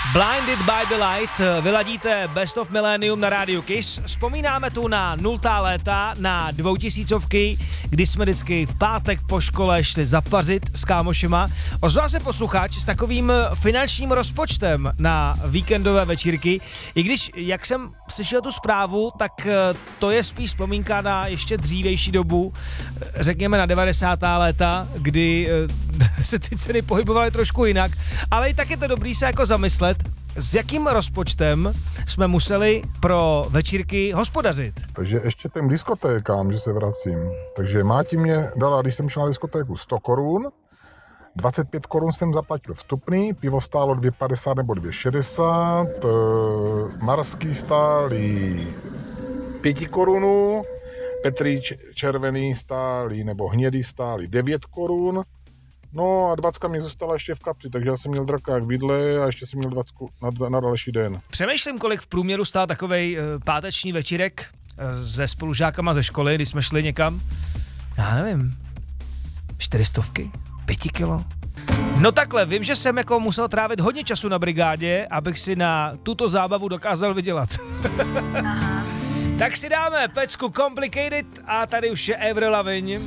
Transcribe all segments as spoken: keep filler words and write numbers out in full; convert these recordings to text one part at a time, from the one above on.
Blinded by the Light, vyladíte Best of Millennium na rádiu Kiss. Vzpomínáme tu na nultá léta, na dvoutisícovky, kdy jsme vždycky v pátek po škole šli zapařit s kámošema. Ozval se posluchač s takovým finančním rozpočtem na víkendové večírky. I když, jak jsem slyšel tu zprávu, tak to je spíš vzpomínka na ještě dřívější dobu, řekněme na devadesátá léta, kdy se ty ceny pohybovaly trošku jinak, ale i tak je to dobrý se jako zamyslet, s jakým rozpočtem jsme museli pro večírky hospodařit. Takže ještě těm diskotékám, že se vracím. Takže máti mě dala, když jsem šel na diskotéku, sto korun, dvacet pět korun jsem zaplatil vstupný, pivo stálo dvě padesát nebo dvě šedesát, marský stály pět korunů, Petrí červený stály nebo hnědý stály devět korun, no a dvacka mi zůstala ještě v kapři, takže já jsem měl drakák v jídle a ještě jsem měl dvacku na, na další den. Přemýšlím, kolik v průměru stál takovej uh, páteční večírek uh, se spolužákama ze školy, když jsme šli někam. Já nevím, čtyřistovky, pěti kilo. No takhle, vím, že jsem jako musel trávit hodně času na brigádě, abych si na tuto zábavu dokázal vydělat. Aha. Tak si dáme pecku Complicated a tady už je Avril Lavigne.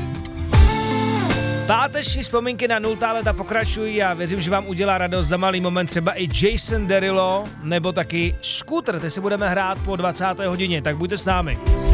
Páteční vzpomínky na nultá léta pokračují a věřím, že vám udělá radost za malý moment třeba i Jason Derulo nebo taky Scooter, ty si budeme hrát po dvacáté hodině, tak buďte s námi.